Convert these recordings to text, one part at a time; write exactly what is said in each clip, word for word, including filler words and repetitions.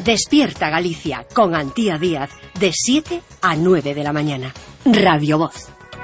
Despierta Galicia con Antía Díaz de siete a nueve de la mañana. Radio Voz.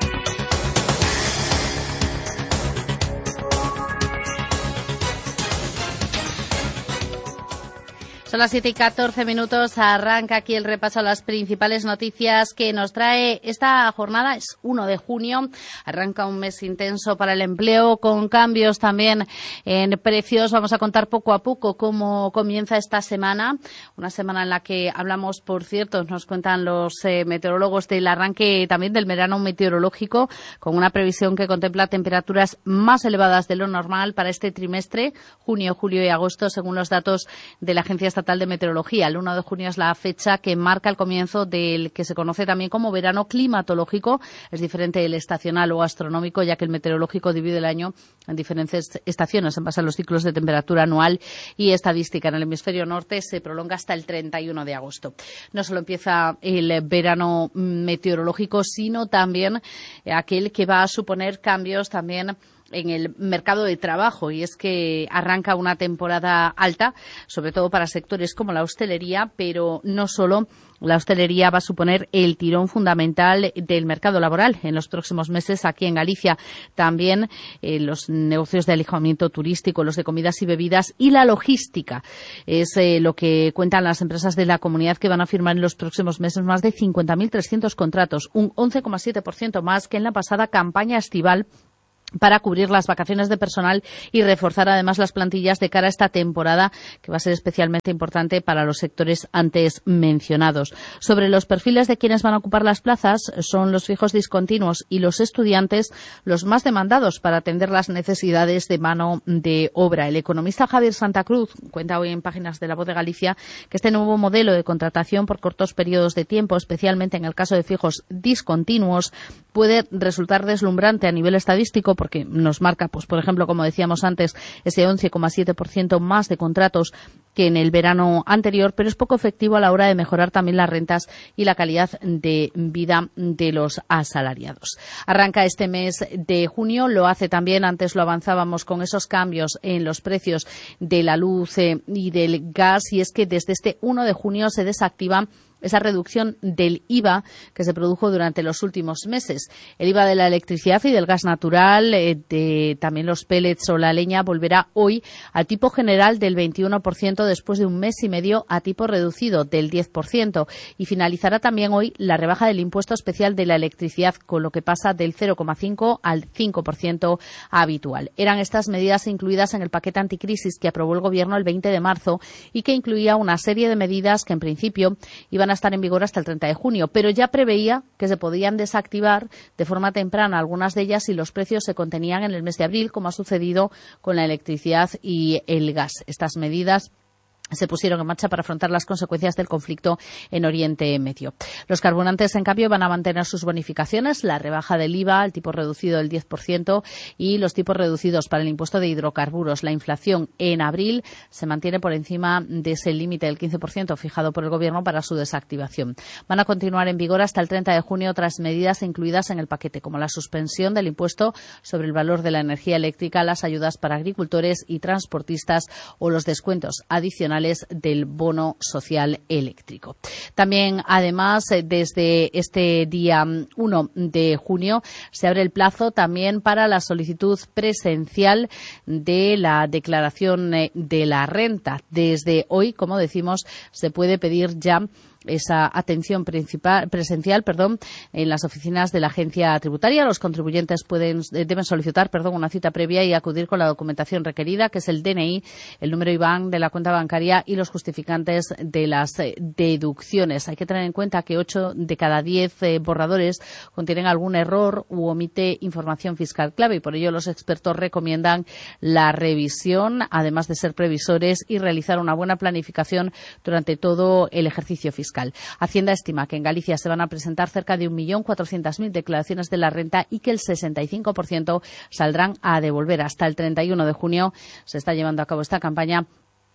Son las siete y catorce minutos, arranca aquí el repaso a las principales noticias que nos trae esta jornada. Es uno de junio, arranca un mes intenso para el empleo, con cambios también en precios. Vamos a contar poco a poco cómo comienza esta semana, una semana en la que hablamos, por cierto, nos cuentan los eh, meteorólogos del arranque también del verano meteorológico, con una previsión que contempla temperaturas más elevadas de lo normal para este trimestre, junio, julio y agosto, según los datos de la Agencia Estatal de Meteorología. El uno de junio es la fecha que marca el comienzo del que se conoce también como verano climatológico. Es diferente del estacional o astronómico, ya que el meteorológico divide el año en diferentes estaciones en base a los ciclos de temperatura anual y estadística. En el hemisferio norte se prolonga hasta el treinta y uno de agosto. No solo empieza el verano meteorológico, sino también aquel que va a suponer cambios también en el mercado de trabajo, y es que arranca una temporada alta, sobre todo para sectores como la hostelería, pero no solo. La hostelería va a suponer el tirón fundamental del mercado laboral en los próximos meses aquí en Galicia. También eh, los negocios de alojamiento turístico, los de comidas y bebidas y la logística. Es eh, lo que cuentan las empresas de la comunidad, que van a firmar en los próximos meses más de cincuenta mil trescientos contratos, un once coma siete por ciento más que en la pasada campaña estival, para cubrir las vacaciones de personal y reforzar además las plantillas de cara a esta temporada, que va a ser especialmente importante para los sectores antes mencionados. Sobre los perfiles de quienes van a ocupar las plazas, son los fijos discontinuos y los estudiantes los más demandados para atender las necesidades de mano de obra. El economista Javier Santa Cruz cuenta hoy en Páginas de La Voz de Galicia que este nuevo modelo de contratación por cortos periodos de tiempo, especialmente en el caso de fijos discontinuos, puede resultar deslumbrante a nivel estadístico, porque nos marca, pues por ejemplo, como decíamos antes, ese once coma siete por ciento más de contratos que en el verano anterior, pero es poco efectivo a la hora de mejorar también las rentas y la calidad de vida de los asalariados. Arranca este mes de junio, lo hace también, antes lo avanzábamos, con esos cambios en los precios de la luz eh, y del gas, y es que desde este uno de junio se desactiva esa reducción del I V A que se produjo durante los últimos meses. El I V A de la electricidad y del gas natural, eh, de también los pellets o la leña, volverá hoy al tipo general del veintiuno por ciento después de un mes y medio a tipo reducido del diez por ciento. Y finalizará también hoy la rebaja del impuesto especial de la electricidad, con lo que pasa del cero coma cinco al cinco por ciento habitual. Eran estas medidas incluidas en el paquete anticrisis que aprobó el Gobierno el veinte de marzo y que incluía una serie de medidas que en principio iban a estar en vigor hasta el treinta de junio, pero ya preveía que se podían desactivar de forma temprana algunas de ellas si los precios se contenían en el mes de abril, como ha sucedido con la electricidad y el gas. Estas medidas se pusieron en marcha para afrontar las consecuencias del conflicto en Oriente Medio. Los carburantes, en cambio, van a mantener sus bonificaciones, la rebaja del I V A, el tipo reducido del diez por ciento y los tipos reducidos para el impuesto de hidrocarburos. La inflación en abril se mantiene por encima de ese límite del quince por ciento fijado por el Gobierno para su desactivación. Van a continuar en vigor hasta el treinta de junio otras medidas incluidas en el paquete, como la suspensión del impuesto sobre el valor de la energía eléctrica, las ayudas para agricultores y transportistas o los descuentos adicionales del bono social eléctrico. También, además, desde este día uno de junio se abre el plazo también para la solicitud presencial de la declaración de la renta. Desde hoy, como decimos, se puede pedir ya esa atención principal, presencial perdón, en las oficinas de la agencia tributaria. Los contribuyentes pueden deben solicitar perdón, una cita previa y acudir con la documentación requerida, que es el D N I, el número I B A N de la cuenta bancaria y los justificantes de las deducciones. Hay que tener en cuenta que ocho de cada diez eh, borradores contienen algún error u omite información fiscal clave, y por ello los expertos recomiendan la revisión, además de ser previsores, y realizar una buena planificación durante todo el ejercicio fiscal. Hacienda estima que en Galicia se van a presentar cerca de un millón cuatrocientas mil declaraciones de la renta y que el sesenta y cinco por ciento saldrán a devolver. Hasta el treinta y uno de junio se está llevando a cabo esta campaña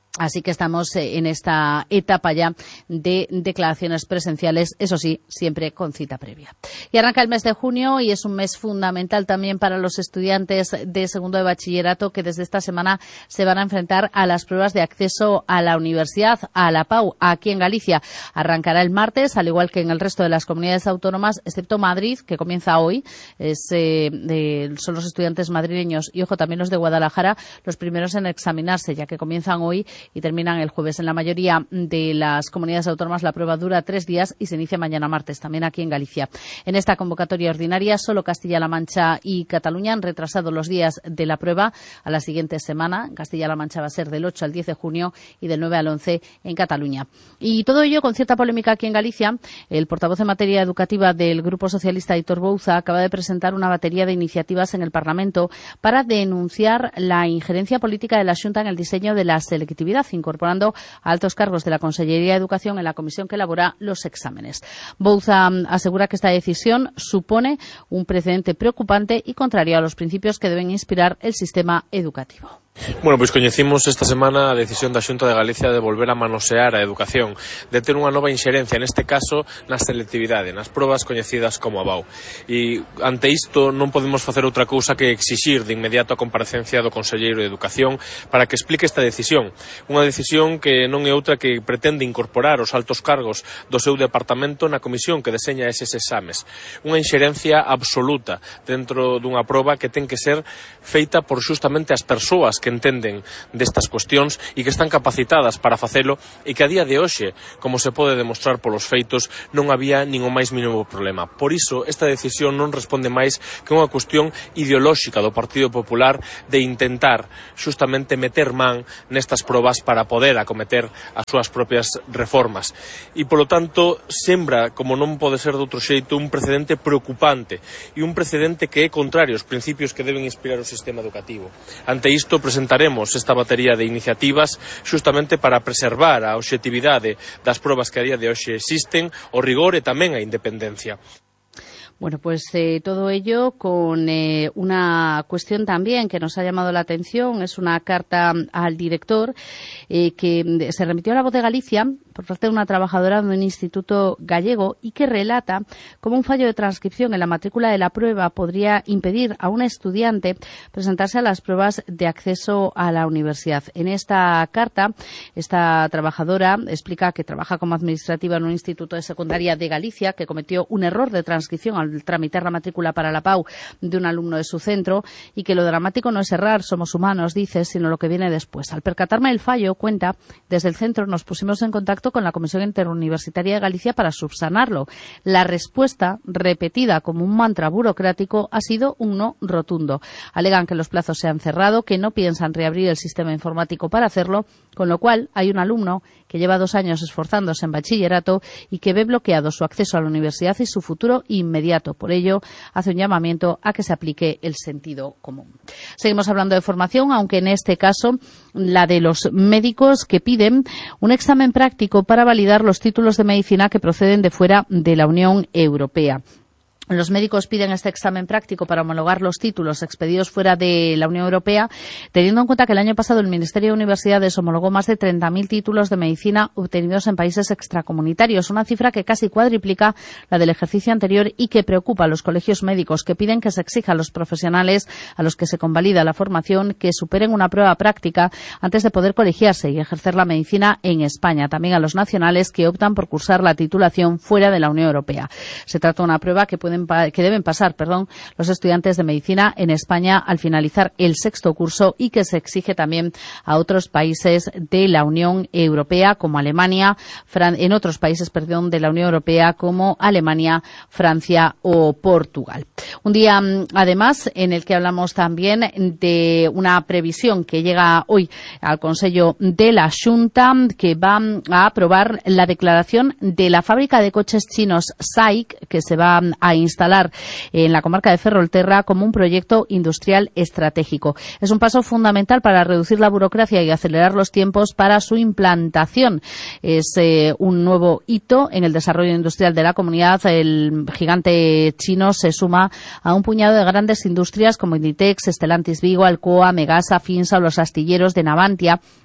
Así que estamos en esta etapa ya de declaraciones presenciales, eso sí, siempre con cita previa. Y arranca el mes de junio y es un mes fundamental también para los estudiantes de segundo de bachillerato que desde esta semana se van a enfrentar a las pruebas de acceso a la universidad, a la PAU, aquí en Galicia. Arrancará el martes, al igual que en el resto de las comunidades autónomas, excepto Madrid, que comienza hoy. Es, eh, de, son los estudiantes madrileños y, ojo, también los de Guadalajara, los primeros en examinarse, ya que comienzan hoy y terminan el jueves. En la mayoría de las comunidades autónomas la prueba dura tres días y se inicia mañana martes, también aquí en Galicia. En esta convocatoria ordinaria, solo Castilla-La Mancha y Cataluña han retrasado los días de la prueba a la siguiente semana. En Castilla-La Mancha va a ser del ocho al diez de junio y del nueve al once en Cataluña. Y todo ello con cierta polémica aquí en Galicia. El portavoz en materia educativa del Grupo Socialista, Aitor Bouza, acaba de presentar una batería de iniciativas en el Parlamento para denunciar la injerencia política de la Xunta en el diseño de la selectividad, incorporando a altos cargos de la Consellería de Educación en la comisión que elabora los exámenes. Bouza asegura que esta decisión supone un precedente preocupante y contrario a los principios que deben inspirar el sistema educativo. Bueno, pois coñecimos esta semana a decisión da Xunta de Galicia de volver a manosear a educación, de ter unha nova inxerencia, neste caso, na selectividade, nas probas coñecidas como a B A U. E ante isto non podemos facer outra cousa que exixir de inmediato a comparecencia do Conselleiro de Educación para que explique esta decisión. Unha decisión que non é outra que pretende incorporar os altos cargos do seu departamento na comisión que deseña eses exames. Unha inxerencia absoluta dentro dunha proba que ten que ser feita por xustamente as persoas que entenden destas cuestións e que están capacitadas para facelo e que a día de hoxe, como se pode demostrar polos feitos, non había nin o máis mínimo problema. Por iso, esta decisión non responde máis que unha cuestión ideolóxica do Partido Popular de intentar xustamente meter man nestas probas para poder acometer as súas propias reformas. E, polo tanto, sembra, como non pode ser de outro xeito, un precedente preocupante e un precedente que é contrario aos principios que deben inspirar o sistema educativo. Ante isto, presentaremos esta batería de iniciativas xustamente para preservar a obxectividade das probas que a día de hoxe existen, o rigor e tamén a independencia. Bueno, pues eh, todo ello con eh, una cuestión también que nos ha llamado la atención. Es una carta al director eh, que se remitió a La Voz de Galicia por parte de una trabajadora de un instituto gallego y que relata cómo un fallo de transcripción en la matrícula de la prueba podría impedir a un estudiante presentarse a las pruebas de acceso a la universidad. En esta carta, esta trabajadora explica que trabaja como administrativa en un instituto de secundaria de Galicia que cometió un error de transcripción al tramitar la matrícula para la PAU de un alumno de su centro y que lo dramático no es errar, somos humanos, dice, sino lo que viene después. Al percatarme del fallo, cuenta, desde el centro nos pusimos en contacto con la Comisión Interuniversitaria de Galicia para subsanarlo. La respuesta, repetida como un mantra burocrático, ha sido un no rotundo. Alegan que los plazos se han cerrado, que no piensan reabrir el sistema informático para hacerlo, con lo cual hay un alumno que lleva dos años esforzándose en bachillerato y que ve bloqueado su acceso a la universidad y su futuro inmediato. Por ello, hace un llamamiento a que se aplique el sentido común. Seguimos hablando de formación, aunque en este caso la de los médicos que piden un examen práctico para validar los títulos de medicina que proceden de fuera de la Unión Europea. Los médicos piden este examen práctico para homologar los títulos expedidos fuera de la Unión Europea, teniendo en cuenta que el año pasado el Ministerio de Universidades homologó más de treinta mil títulos de medicina obtenidos en países extracomunitarios, una cifra que casi cuadriplica la del ejercicio anterior y que preocupa a los colegios médicos, que piden que se exija a los profesionales a los que se convalida la formación que superen una prueba práctica antes de poder colegiarse y ejercer la medicina en España. También a los nacionales que optan por cursar la titulación fuera de la Unión Europea. Se trata de una prueba que pueden que deben pasar, perdón, los estudiantes de medicina en España al finalizar el sexto curso y que se exige también a otros países de la Unión Europea como Alemania, Fran- en otros países, perdón, de la Unión Europea como Alemania, Francia o Portugal. Un día, además, en el que hablamos también de una previsión que llega hoy al Consejo de la Xunta, que va a aprobar la declaración de la fábrica de coches chinos S A I C, que se va a instalar en la comarca de Ferrolterra como un proyecto industrial estratégico. Es un paso fundamental para reducir la burocracia y acelerar los tiempos para su implantación. Es eh, un nuevo hito en el desarrollo industrial de la comunidad. El gigante chino se suma a un puñado de grandes industrias como Inditex, Stellantis Vigo, Alcoa, Megasa, Finsa o los astilleros de Navantia,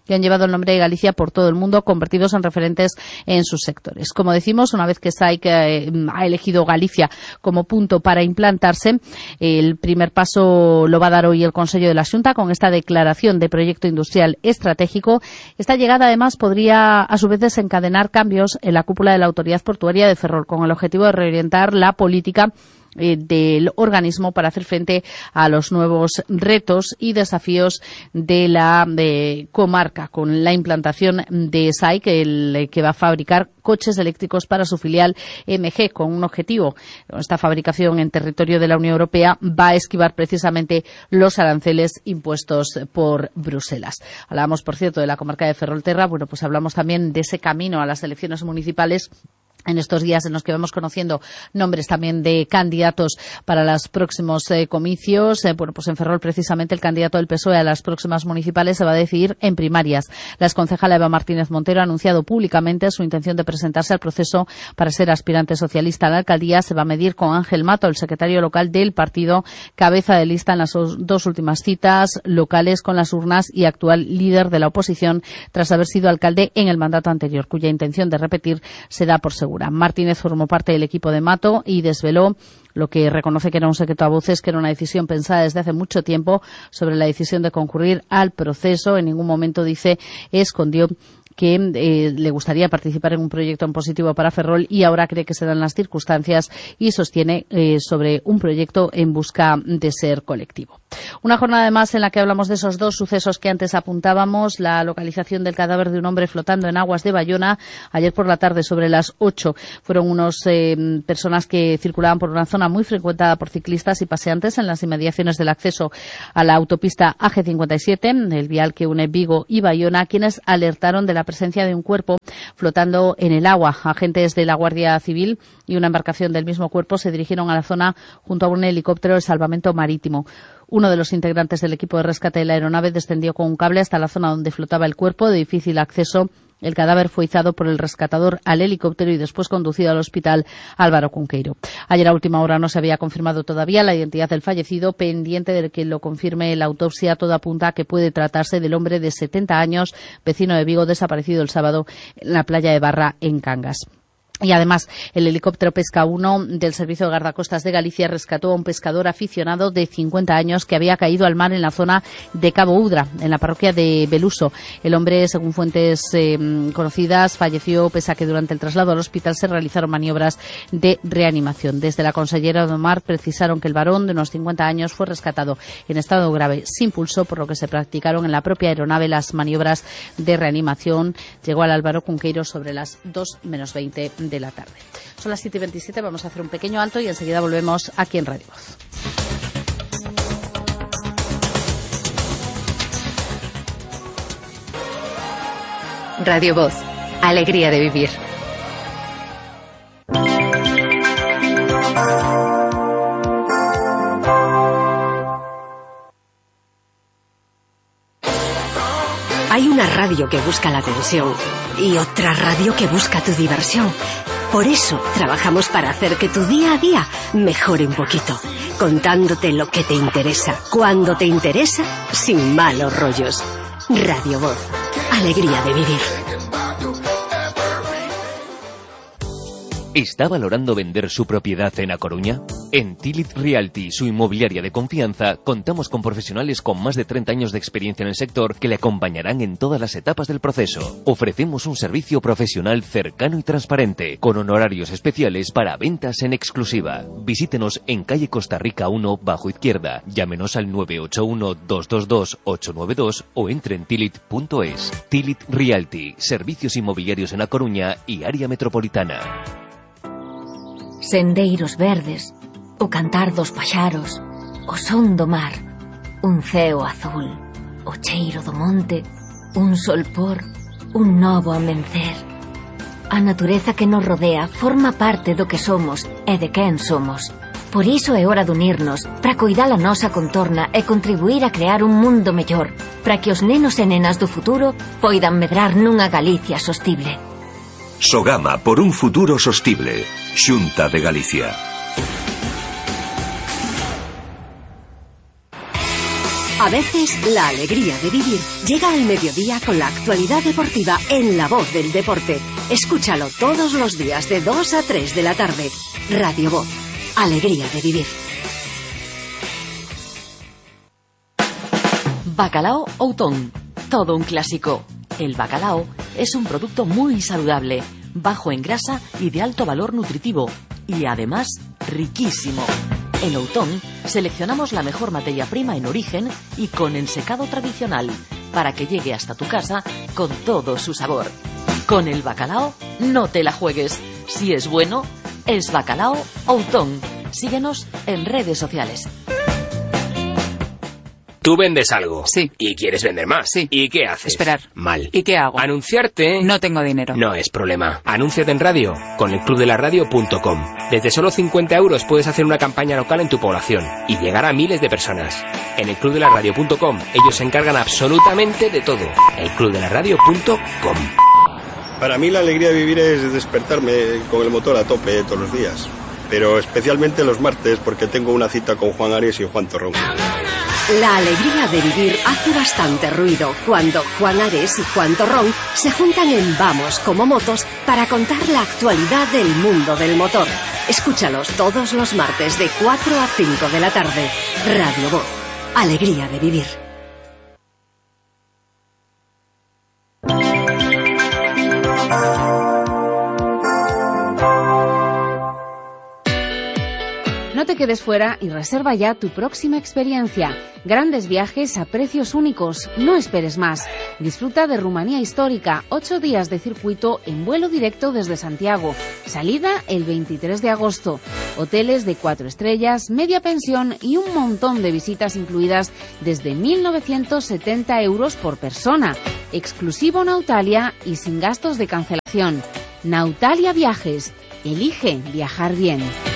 que han llevado el nombre de Galicia por todo el mundo, convertidos en referentes en sus sectores. Como decimos, una vez que S A I C eh, ha elegido Galicia como punto para implantarse, el primer paso lo va a dar hoy el Consejo de la Xunta con esta declaración de proyecto industrial estratégico. Esta llegada, además, podría a su vez desencadenar cambios en la cúpula de la Autoridad Portuaria de Ferrol, con el objetivo de reorientar la política del organismo para hacer frente a los nuevos retos y desafíos de la de comarca, con la implantación de S A I C, el que va a fabricar coches eléctricos para su filial M G, con un objetivo. Esta fabricación en territorio de la Unión Europea va a esquivar precisamente los aranceles impuestos por Bruselas. Hablamos, por cierto, de la comarca de Ferrolterra. Bueno, pues hablamos también de ese camino a las elecciones municipales en estos días en los que vamos conociendo nombres también de candidatos para los próximos eh, comicios. Eh, bueno, pues en Ferrol, precisamente, el candidato del P S O E a las próximas municipales se va a decidir en primarias. La exconcejala Eva Martínez Montero ha anunciado públicamente su intención de presentarse al proceso para ser aspirante socialista a la alcaldía. Se va a medir con Ángel Mato, el secretario local del partido, cabeza de lista en las dos últimas citas locales con las urnas y actual líder de la oposición tras haber sido alcalde en el mandato anterior, cuya intención de repetir se da por segura. Martínez formó parte del equipo de Mato y desveló lo que reconoce que era un secreto a voces, que era una decisión pensada desde hace mucho tiempo sobre la decisión de concurrir al proceso. En ningún momento, dice, escondió que eh, le gustaría participar en un proyecto en positivo para Ferrol y ahora cree que se dan las circunstancias y sostiene eh, sobre un proyecto en busca de ser colectivo. Una jornada además en la que hablamos de esos dos sucesos que antes apuntábamos, la localización del cadáver de un hombre flotando en aguas de Bayona ayer por la tarde sobre las ocho. Fueron unos eh, personas que circulaban por una zona muy frecuentada por ciclistas y paseantes en las inmediaciones del acceso a la autopista A G cincuenta y siete, el vial que une Vigo y Bayona, quienes alertaron de la presencia de un cuerpo flotando en el agua. Agentes de la Guardia Civil y una embarcación del mismo cuerpo se dirigieron a la zona junto a un helicóptero de salvamento marítimo. Uno de los integrantes del equipo de rescate de la aeronave descendió con un cable hasta la zona donde flotaba el cuerpo, de difícil acceso. El cadáver fue izado por el rescatador al helicóptero y después conducido al hospital Álvaro Cunqueiro. Ayer a última hora no se había confirmado todavía la identidad del fallecido, pendiente de que lo confirme la autopsia. Todo apunta a que puede tratarse del hombre de setenta años, vecino de Vigo, desaparecido el sábado en la playa de Barra, en Cangas. Y además, el helicóptero Pesca uno del Servicio de Guardacostas de Galicia rescató a un pescador aficionado de cincuenta años que había caído al mar en la zona de Cabo Udra, en la parroquia de Beluso. El hombre, según fuentes eh, conocidas, falleció pese a que durante el traslado al hospital se realizaron maniobras de reanimación. Desde la Consellera de Mar precisaron que el varón de unos cincuenta años fue rescatado en estado grave, sin pulso, por lo que se practicaron en la propia aeronave las maniobras de reanimación. Llegó al Álvaro Cunqueiro sobre las dos menos veinte de la tarde. Son las siete y veintisiete, vamos a hacer un pequeño alto y enseguida volvemos aquí en Radio Voz. Radio Voz, alegría de vivir. Hay una radio que busca la atención y otra radio que busca tu diversión. Por eso trabajamos para hacer que tu día a día mejore un poquito, contándote lo que te interesa, cuando te interesa, sin malos rollos. Radio Voz, alegría de vivir. ¿Está valorando vender su propiedad en A Coruña? En Tilit Realty, su inmobiliaria de confianza, contamos con profesionales con más de treinta años de experiencia en el sector que le acompañarán en todas las etapas del proceso. Ofrecemos un servicio profesional cercano y transparente, con honorarios especiales para ventas en exclusiva. Visítenos en calle Costa Rica uno, bajo izquierda. Llámenos al nueve ocho uno, dos dos dos, ocho nueve dos o entre en tilit punto es. Tilit Realty, servicios inmobiliarios en A Coruña y área metropolitana. Sendeiros verdes, o cantar dos paxaros, o son do mar, un ceo azul, o cheiro do monte, un solpor, un novo amencer. A natureza que nos rodea forma parte do que somos e de quen somos. Por iso é hora de unirnos para coidar a nosa contorna e contribuir a crear un mundo mellor, para que os nenos e nenas do futuro poidan medrar nunha Galicia sostible. Sogama por un futuro sostible. Xunta de Galicia. A veces, la alegría de vivir llega al mediodía con la actualidad deportiva en La Voz del Deporte. Escúchalo todos los días de dos a tres de la tarde. Radio Voz. Alegría de vivir. Bacalao Outón. Todo un clásico. El bacalao es un producto muy saludable, bajo en grasa y de alto valor nutritivo. Y además, riquísimo. En Outón seleccionamos la mejor materia prima en origen y con ensecado tradicional para que llegue hasta tu casa con todo su sabor. Con el bacalao no te la juegues. Si es bueno, es Bacalao Outón. Síguenos en redes sociales. Tú vendes algo. Sí. Y quieres vender más. Sí. ¿Y qué haces? Esperar. Mal. ¿Y qué hago? Anunciarte. No tengo dinero. No es problema. Anúnciate en radio con el club de la radio punto com. Desde solo cincuenta euros puedes hacer una campaña local en tu población y llegar a miles de personas. En el club de la radio punto com ellos se encargan absolutamente de todo. el club de la radio punto com. Para mí la alegría de vivir es despertarme con el motor a tope todos los días. Pero especialmente los martes porque tengo una cita con Juan Ares y Juan Torrón. La alegría de vivir hace bastante ruido cuando Juan Ares y Juan Torrón se juntan en Vamos como Motos para contar la actualidad del mundo del motor. Escúchalos todos los martes de cuatro a cinco de la tarde. Radio Voz. Alegría de vivir. No te quedes fuera y reserva ya tu próxima experiencia. Grandes viajes a precios únicos. No esperes más. Disfruta de Rumanía Histórica. Ocho días de circuito en vuelo directo desde Santiago. Salida el veintitrés de agosto. Hoteles de cuatro estrellas, media pensión y un montón de visitas incluidas desde mil novecientos setenta euros por persona. Exclusivo Nautalia y sin gastos de cancelación. Nautalia Viajes. Elige viajar bien.